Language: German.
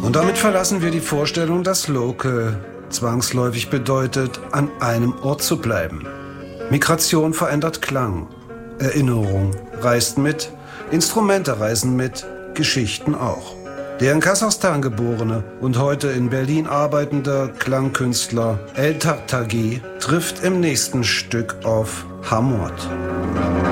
Und damit verlassen wir die Vorstellung, dass Local zwangsläufig bedeutet, an einem Ort zu bleiben. Migration verändert Klang. Erinnerung reist mit, Instrumente reisen mit, Geschichten auch. Der in Kasachstan geborene und heute in Berlin arbeitende Klangkünstler El Tartaghi trifft im nächsten Stück auf Hamod.